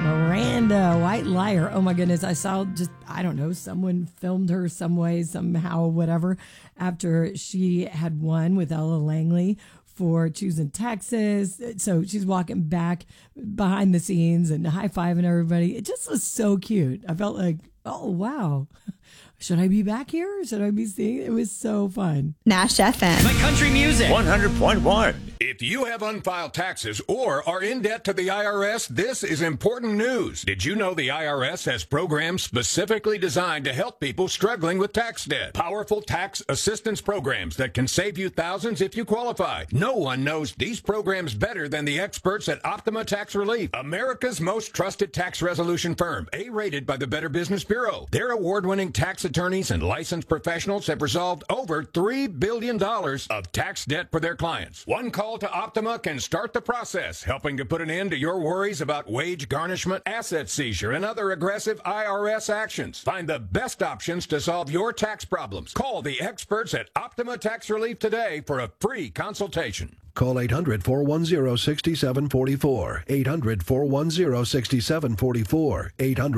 Miranda, White Liar. Oh my goodness. I saw someone filmed her some way, somehow, whatever, after she had won with Ella Langley for Choosing Texas. So she's walking back behind the scenes and high-fiving everybody. It just was so cute. I felt like, oh, wow. Should I be back here? Should I be seeing? It was so fun. Nash FM. My country music. 100.1. If you have unfiled taxes or are in debt to the IRS, this is important news. Did you know the IRS has programs specifically designed to help people struggling with tax debt? Powerful tax assistance programs that can save you thousands if you qualify. No one knows these programs better than the experts at Optima Tax Relief, America's most trusted tax resolution firm, A-rated by the Better Business Bureau. Their award-winning tax attorneys and licensed professionals have resolved over $3 billion of tax debt for their clients. One call to Optima can start the process, helping to put an end to your worries about wage garnishment, asset seizure, and other aggressive IRS actions. Find the best options to solve your tax problems. Call the experts at Optima Tax Relief today for a free consultation. Call 800-410-6744. 800-410-6744.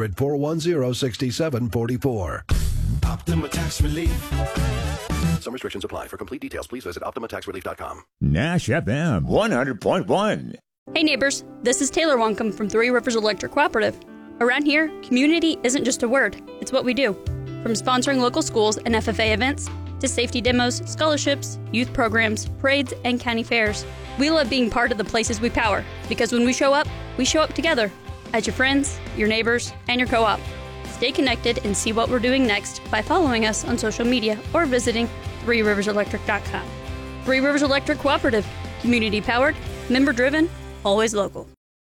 800-410-6744. Optima Tax Relief. Some restrictions apply. For complete details, please visit OptimaTaxRelief.com. Nash FM 100.1. Hey neighbors, this is Taylor Woncombe from Three Rivers Electric Cooperative. Around here, community isn't just a word, it's what we do. From sponsoring local schools and FFA events, to safety demos, scholarships, youth programs, parades, and county fairs. We love being part of the places we power, because when we show up together, as your friends, your neighbors, and your co-op. Stay connected and see what we're doing next by following us on social media or visiting threeriverselectric.com. Three Rivers Electric Cooperative, community powered, member driven, always local.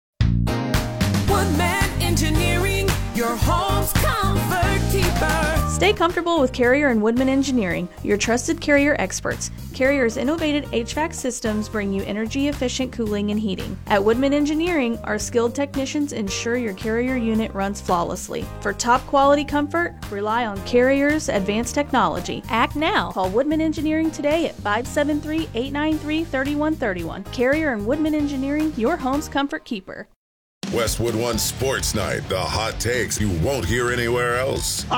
One Man Engineering, your home's comfort keeper. Stay comfortable with Carrier and Woodman Engineering, your trusted Carrier experts. Carrier's innovative HVAC systems bring you energy-efficient cooling and heating. At Woodman Engineering, our skilled technicians ensure your Carrier unit runs flawlessly. For top-quality comfort, rely on Carrier's advanced technology. Act now. Call Woodman Engineering today at 573-893-3131. Carrier and Woodman Engineering, your home's comfort keeper. Westwood One Sports Night, the hot takes you won't hear anywhere else.